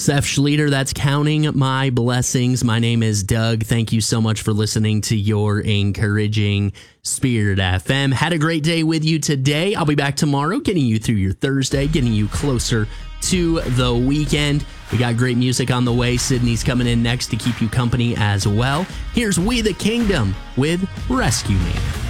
Seth Schleter, that's Counting My Blessings. My name is Doug. Thank you so much for listening to your encouraging Spirit FM. Had a great day with you today. I'll be back tomorrow, getting you through your Thursday, getting you closer to the weekend. We got great music on the way. Sydney's coming in next to keep you company as well. Here's We the Kingdom with Rescue Me.